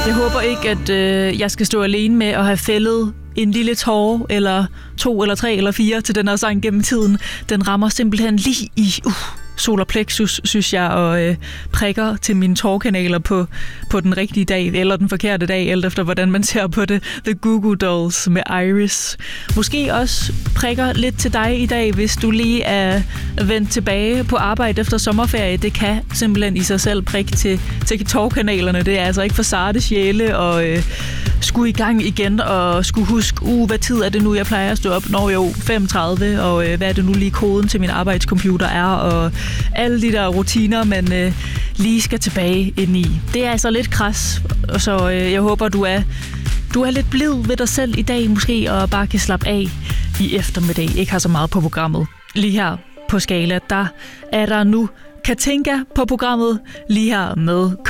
Jeg håber ikke, at jeg skal stå alene med at have fældet en lille tåre, eller 2, eller 3, eller 4 til den her sang gennem tiden. Den rammer simpelthen lige i solar plexus, synes jeg, og prikker til mine tårkanaler på den rigtige dag, eller den forkerte dag, alt efter hvordan man ser på det. The Goo Goo Dolls med Iris. Måske også prikker lidt til dig i dag, hvis du lige er vendt tilbage på arbejde efter sommerferie. Det kan simpelthen i sig selv prikke til tårkanalerne. Det er altså ikke for sarte sjæle og skulle i gang igen og skulle huske, hvad tid er det nu, jeg plejer at stå op? Nå jo, 5:30, og hvad er det nu lige koden til min arbejdscomputer er, og alle de der rutiner, man lige skal tilbage ind i. Det er altså lidt kras, så jeg håber, du er lidt blid ved dig selv i dag måske, og bare kan slappe af i eftermiddag. Ikke har så meget på programmet. Lige her på Skala, der er der nu Katinka på programmet, lige her med